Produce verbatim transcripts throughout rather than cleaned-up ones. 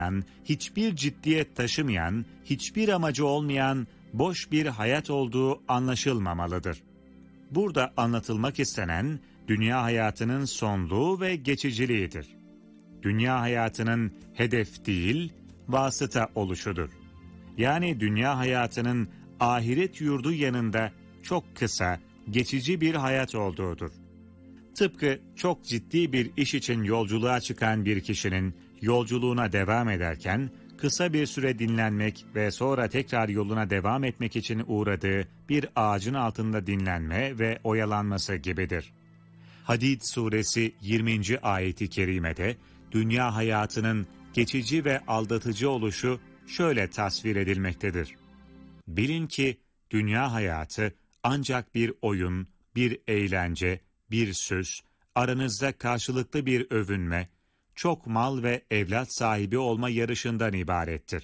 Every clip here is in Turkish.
hiçbir ciddiyet taşımayan, hiçbir amacı olmayan boş bir hayat olduğu anlaşılmamalıdır. Burada anlatılmak istenen dünya hayatının sonluğu ve geçiciliğidir. Dünya hayatının hedef değil, vasıta oluşudur. Yani dünya hayatının ahiret yurdu yanında çok kısa, geçici bir hayat olduğudur. Tıpkı çok ciddi bir iş için yolculuğa çıkan bir kişinin yolculuğuna devam ederken kısa bir süre dinlenmek ve sonra tekrar yoluna devam etmek için uğradığı bir ağacın altında dinlenme ve oyalanması gibidir. Hadid suresi yirminci ayeti kerimede dünya hayatının geçici ve aldatıcı oluşu şöyle tasvir edilmektedir. Bilin ki dünya hayatı ancak bir oyun, bir eğlence, bir süs, aranızda karşılıklı bir övünme, çok mal ve evlat sahibi olma yarışından ibarettir.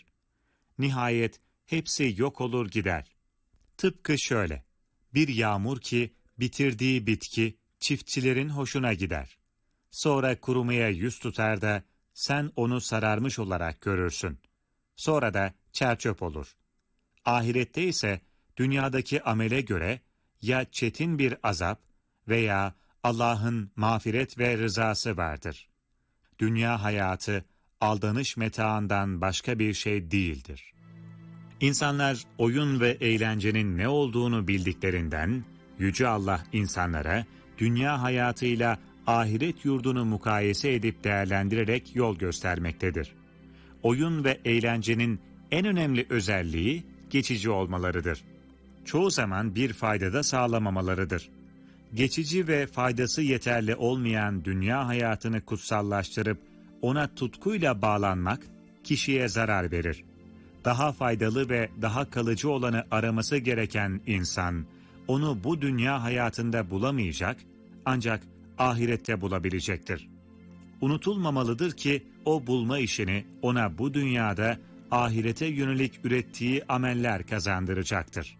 Nihayet hepsi yok olur gider. Tıpkı şöyle, bir yağmur ki bitirdiği bitki çiftçilerin hoşuna gider. Sonra kurumaya yüz tutar da sen onu sararmış olarak görürsün. Sonra da çerçöp olur. Ahirette ise dünyadaki amele göre ya çetin bir azap veya Allah'ın mağfiret ve rızası vardır. Dünya hayatı aldanış metaından başka bir şey değildir. İnsanlar oyun ve eğlencenin ne olduğunu bildiklerinden Yüce Allah insanlara dünya hayatıyla ahiret yurdunu mukayese edip değerlendirerek yol göstermektedir. Oyun ve eğlencenin en önemli özelliği geçici olmalarıdır. Çoğu zaman bir fayda da sağlamamalarıdır. Geçici ve faydası yeterli olmayan dünya hayatını kutsallaştırıp ona tutkuyla bağlanmak kişiye zarar verir. Daha faydalı ve daha kalıcı olanı araması gereken insan, onu bu dünya hayatında bulamayacak, ancak ahirette bulabilecektir. Unutulmamalıdır ki o bulma işini ona bu dünyada ahirete yönelik ürettiği ameller kazandıracaktır.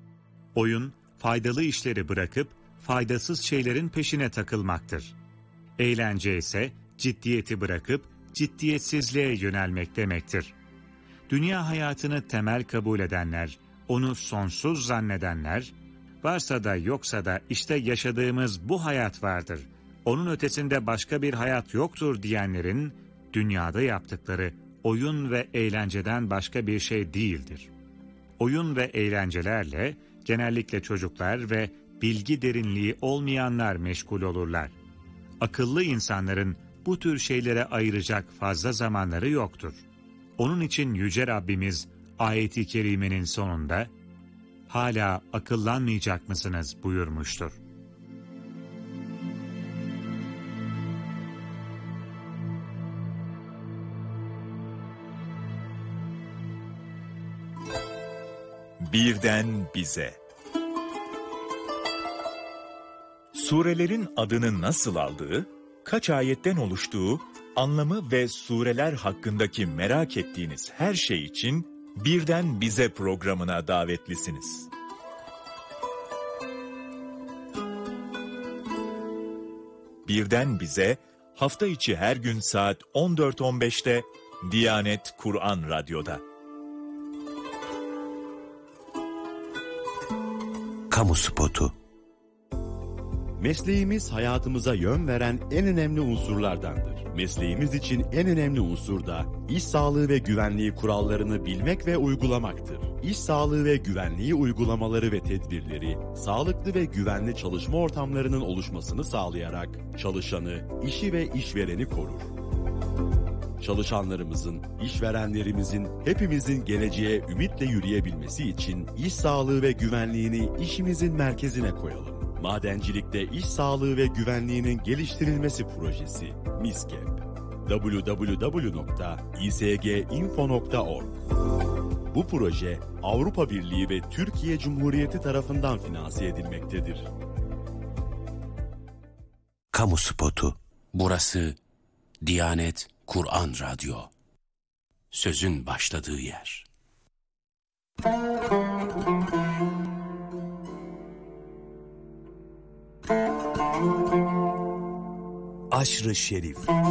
Oyun, faydalı işleri bırakıp faydasız şeylerin peşine takılmaktır. Eğlence ise ciddiyeti bırakıp ciddiyetsizliğe yönelmek demektir. Dünya hayatını temel kabul edenler, onu sonsuz zannedenler, varsa da yoksa da işte yaşadığımız bu hayat vardır, onun ötesinde başka bir hayat yoktur diyenlerin, dünyada yaptıkları oyun ve eğlenceden başka bir şey değildir. Oyun ve eğlencelerle genellikle çocuklar ve bilgi derinliği olmayanlar meşgul olurlar. Akıllı insanların bu tür şeylere ayıracak fazla zamanları yoktur. Onun için Yüce Rabbimiz ayet-i kerimenin sonunda hala akıllanmayacak mısınız buyurmuştur. Birden bize. Surelerin adını nasıl aldığı, kaç ayetten oluştuğu, anlamı ve sureler hakkındaki merak ettiğiniz her şey için Birden Bize programına davetlisiniz. Birden Bize, hafta içi her gün saat on dört on beşte Diyanet Kur'an Radyo'da. Kamu spotu. Mesleğimiz hayatımıza yön veren en önemli unsurlardandır. Mesleğimiz için en önemli unsur da iş sağlığı ve güvenliği kurallarını bilmek ve uygulamaktır. İş sağlığı ve güvenliği uygulamaları ve tedbirleri, sağlıklı ve güvenli çalışma ortamlarının oluşmasını sağlayarak çalışanı, işi ve işvereni korur. Çalışanlarımızın, işverenlerimizin, hepimizin geleceğe ümitle yürüyebilmesi için iş sağlığı ve güvenliğini işimizin merkezine koyalım. Madencilikte iş sağlığı ve güvenliğinin geliştirilmesi projesi MİSGEP. double-u double-u double-u nokta i s g info nokta org. Bu proje Avrupa Birliği ve Türkiye Cumhuriyeti tarafından finanse edilmektedir. Kamu spotu. Burası Diyanet Kur'an Radyo. Sözün başladığı yer. Aşr-ı Şerif.